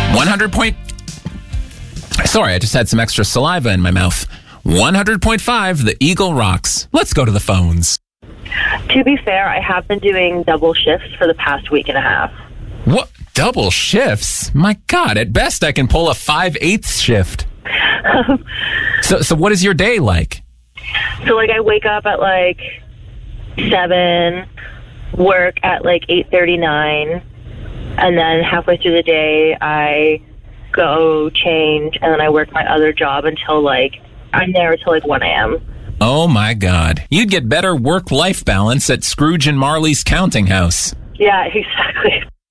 100 point... Sorry, I just had some extra saliva in my mouth. 100.5, the Eagle rocks. Let's go to the phones. To be fair, I have been doing double shifts for the past week and a half. What? Double shifts? My God, at best I can pull a 5/8 shift. So what is your day like? So, like, I wake up at, like, 7, work at, like, 8:39, and then halfway through the day, I go change, and then I work my other job until, like, I'm there until, like, 1 a.m. Oh, my God. You'd get better work-life balance at Scrooge and Marley's counting house. Yeah, exactly.